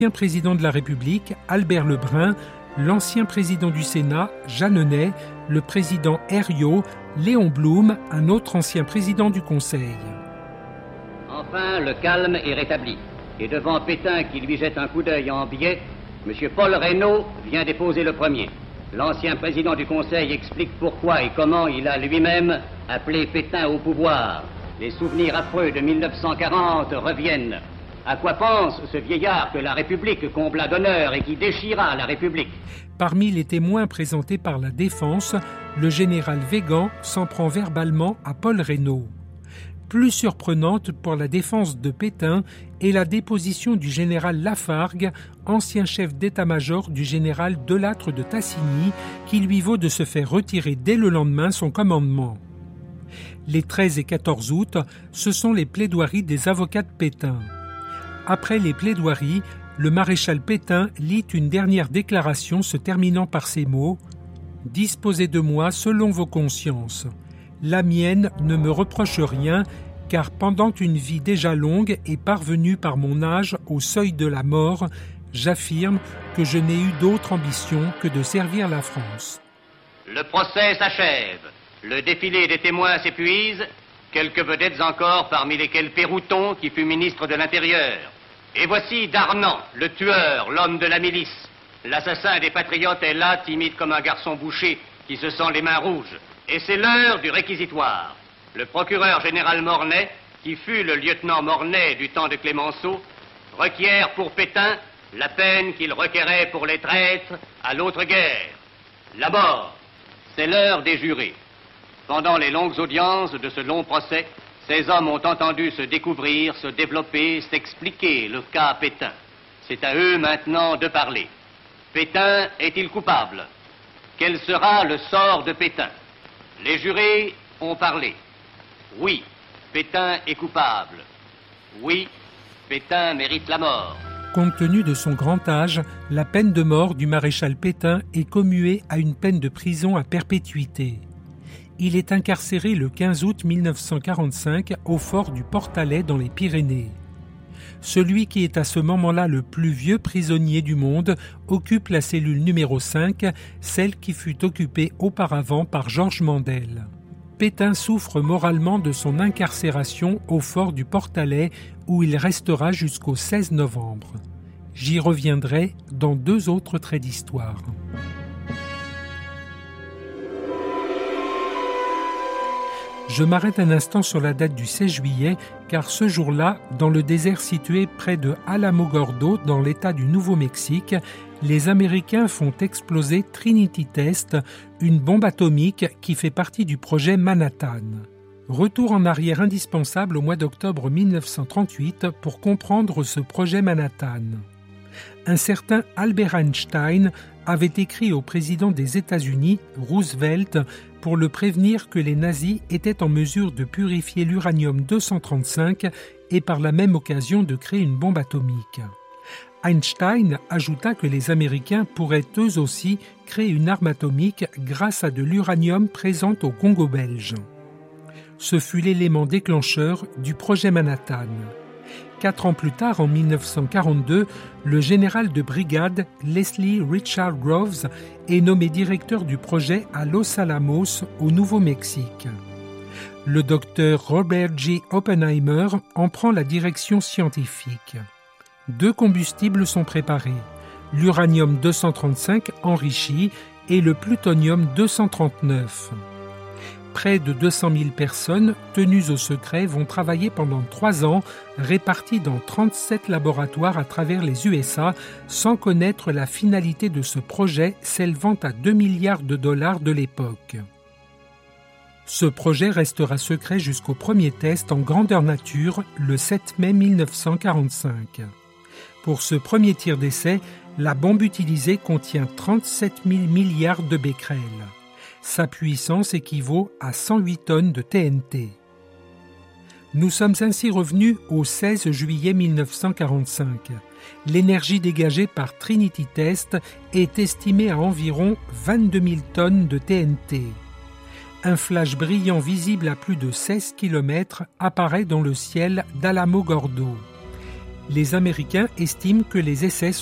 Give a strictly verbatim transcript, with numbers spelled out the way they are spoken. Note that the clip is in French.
L'ancien président de la République, Albert Lebrun, l'ancien président du Sénat, Jeanneney, le président Herriot, Léon Blum, un autre ancien président du Conseil. Enfin, le calme est rétabli. Et devant Pétain qui lui jette un coup d'œil en biais, M. Paul Reynaud vient déposer le premier. L'ancien président du Conseil explique pourquoi et comment il a lui-même appelé Pétain au pouvoir. Les souvenirs affreux de mille neuf cent quarante reviennent. À quoi pense ce vieillard que la République combla d'honneur et qui déchira la République? Parmi les témoins présentés par la défense, le général Weygand s'en prend verbalement à Paul Reynaud. Plus surprenante pour la défense de Pétain est la déposition du général Lafargue, ancien chef d'état-major du général Delattre de Tassigny, qui lui vaut de se faire retirer dès le lendemain son commandement. Les treize et quatorze août, ce sont les plaidoiries des avocats de Pétain. Après les plaidoiries, le maréchal Pétain lit une dernière déclaration se terminant par ces mots « Disposez de moi selon vos consciences. La mienne ne me reproche rien, car pendant une vie déjà longue et parvenue par mon âge au seuil de la mort, j'affirme que je n'ai eu d'autre ambition que de servir la France. » Le procès s'achève. Le défilé des témoins s'épuise. Quelques vedettes encore, parmi lesquelles Pérouton, qui fut ministre de l'Intérieur. Et voici Darnan, le tueur, l'homme de la milice. L'assassin des patriotes est là, timide comme un garçon bouché qui se sent les mains rouges. Et c'est l'heure du réquisitoire. Le procureur général Mornay, qui fut le lieutenant Mornay du temps de Clémenceau, requiert pour Pétain la peine qu'il requérait pour les traîtres à l'autre guerre. La mort. C'est l'heure des jurés. Pendant les longues audiences de ce long procès, ces hommes ont entendu se découvrir, se développer, s'expliquer le cas Pétain. C'est à eux maintenant de parler. Pétain est-il coupable? Quel sera le sort de Pétain? Les jurés ont parlé. Oui, Pétain est coupable. Oui, Pétain mérite la mort. Compte tenu de son grand âge, la peine de mort du maréchal Pétain est commuée à une peine de prison à perpétuité. Il est incarcéré le quinze août mille neuf cent quarante-cinq au fort du Portalet dans les Pyrénées. Celui qui est à ce moment-là le plus vieux prisonnier du monde occupe la cellule numéro cinq, celle qui fut occupée auparavant par Georges Mandel. Pétain souffre moralement de son incarcération au fort du Portalet où il restera jusqu'au seize novembre. J'y reviendrai dans deux autres traits d'histoire. Je m'arrête un instant sur la date du seize juillet, car ce jour-là, dans le désert situé près de Alamogordo, dans l'État du Nouveau-Mexique, les Américains font exploser Trinity Test, une bombe atomique qui fait partie du projet Manhattan. Retour en arrière indispensable au mois d'octobre mille neuf cent trente-huit pour comprendre ce projet Manhattan. Un certain Albert Einstein avait écrit au président des États-Unis, Roosevelt, pour le prévenir que les nazis étaient en mesure de purifier l'uranium deux cent trente-cinq et par la même occasion de créer une bombe atomique. Einstein ajouta que les Américains pourraient eux aussi créer une arme atomique grâce à de l'uranium présent au Congo belge. Ce fut l'élément déclencheur du projet Manhattan. Quatre ans plus tard, en mille neuf cent quarante-deux, le général de brigade Leslie Richard Groves est nommé directeur du projet à Los Alamos, au Nouveau-Mexique. Le docteur Robert G. Oppenheimer en prend la direction scientifique. Deux combustibles sont préparés, l'uranium deux cent trente-cinq enrichi et le plutonium deux cent trente-neuf. Près de deux cent mille personnes, tenues au secret, vont travailler pendant trois ans, réparties dans trente-sept laboratoires à travers les U S A, sans connaître la finalité de ce projet s'élevant à deux milliards de dollars de l'époque. Ce projet restera secret jusqu'au premier test en grandeur nature, le sept mai mille neuf cent quarante-cinq. Pour ce premier tir d'essai, la bombe utilisée contient trente-sept mille milliards de becquerels. Sa puissance équivaut à cent huit tonnes de T N T. Nous sommes ainsi revenus au seize juillet mille neuf cent quarante-cinq. L'énergie dégagée par Trinity Test est estimée à environ vingt-deux mille tonnes de T N T. Un flash brillant visible à plus de seize kilomètres apparaît dans le ciel d'Alamogordo. Les Américains estiment que les essais